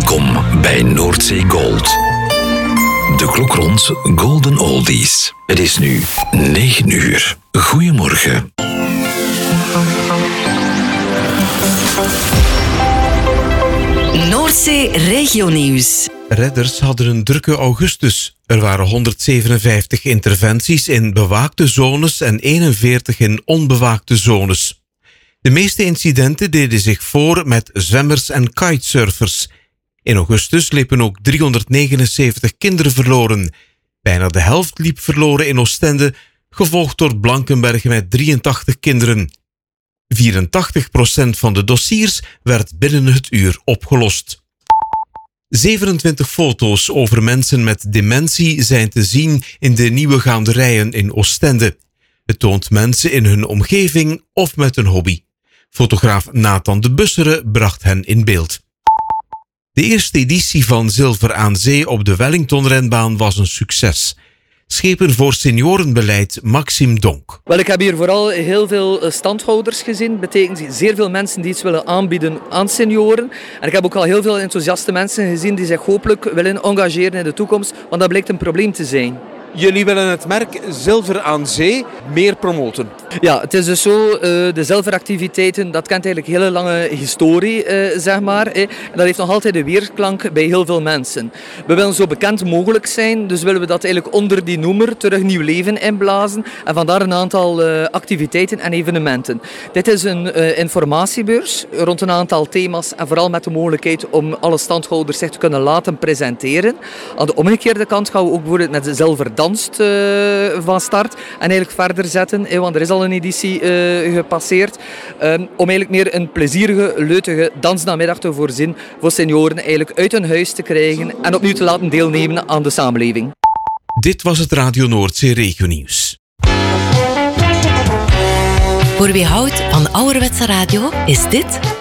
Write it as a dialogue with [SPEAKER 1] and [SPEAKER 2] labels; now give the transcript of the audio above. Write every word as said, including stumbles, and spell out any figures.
[SPEAKER 1] Welkom bij Noordzee Gold. De klok rond Golden Oldies. Het is nu negen uur. Goedemorgen.
[SPEAKER 2] Noordzee Regionieuws.
[SPEAKER 3] Redders hadden een drukke augustus. Er waren honderdzevenenvijftig interventies in bewaakte zones en eenenveertig in onbewaakte zones. De meeste incidenten deden zich voor met zwemmers en kitesurfers. In augustus liepen ook driehonderdnegenenzeventig kinderen verloren. Bijna de helft liep verloren in Oostende, gevolgd door Blankenberge met drieëntachtig kinderen. vierentachtig procent van de dossiers werd binnen het uur opgelost. zevenentwintig foto's over mensen met dementie zijn te zien in de nieuwe gaanderijen in Oostende. Het toont mensen in hun omgeving of met een hobby. Fotograaf Nathan de Bussere bracht hen in beeld. De eerste editie van Zilver aan Zee op de Wellington-renbaan was een succes. Schepen voor seniorenbeleid Maxime Donk.
[SPEAKER 4] Wel, ik heb hier vooral heel veel standhouders gezien. Dat betekent zeer veel mensen die iets willen aanbieden aan senioren. En ik heb ook al heel veel enthousiaste mensen gezien die zich hopelijk willen engageren in de toekomst, want dat blijkt een probleem te zijn.
[SPEAKER 5] Jullie willen het merk Zilver aan Zee meer promoten.
[SPEAKER 4] Ja, het is dus zo, uh, de zilveractiviteiten, dat kent eigenlijk een hele lange historie, uh, zeg maar. Eh. En dat heeft nog altijd een weerklank bij heel veel mensen. We willen zo bekend mogelijk zijn, dus willen we dat eigenlijk onder die noemer terug nieuw leven inblazen. En vandaar een aantal uh, activiteiten en evenementen. Dit is een uh, informatiebeurs rond een aantal thema's en vooral met de mogelijkheid om alle standhouders zich te kunnen laten presenteren. Aan de omgekeerde kant gaan we ook bijvoorbeeld met de zilver danst uh, van start en eigenlijk verder zetten, eh, want er is al een editie uh, gepasseerd, um, om eigenlijk meer een plezierige, leutige dansnamiddag te voorzien voor senioren eigenlijk uit hun huis te krijgen en opnieuw te laten deelnemen aan de samenleving.
[SPEAKER 3] Dit was het Radio Noordzee Regionieuws.
[SPEAKER 2] Voor wie houdt van ouderwetse radio is dit